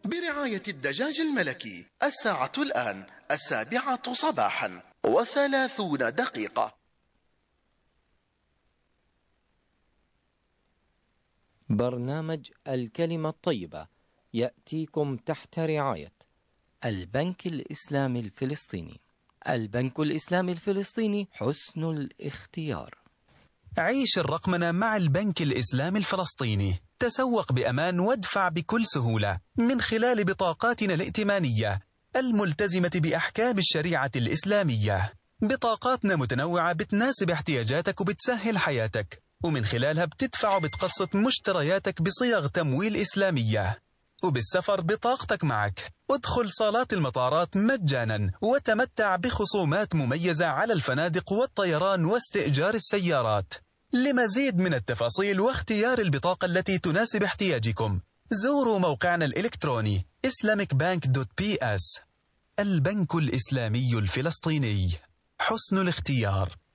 برعاية الدجاج الملكي. الساعة الآن 7 صباحا و30 دقيقة. برنامج الكلمة الطيبة يأتيكم تحت رعاية البنك الإسلامي الفلسطيني. البنك الإسلامي الفلسطيني، حسن الاختيار. عيش الرقمنة مع البنك الإسلامي الفلسطيني. تسوق بأمان وادفع بكل سهولة من خلال بطاقاتنا الائتمانية الملتزمة بأحكام الشريعة الإسلامية. بطاقاتنا متنوعة بتناسب احتياجاتك وبتسهل حياتك، ومن خلالها بتدفع وبتقسط مشترياتك بصيغ تمويل إسلامية. وبالسفر بطاقتك معك. ادخل صالات المطارات مجانا وتمتع بخصومات مميزة على الفنادق والطيران واستئجار السيارات. لمزيد من التفاصيل واختيار البطاقة التي تناسب احتياجكم زوروا موقعنا الإلكتروني islamicbank.ps. البنك الإسلامي الفلسطيني، حسن الاختيار.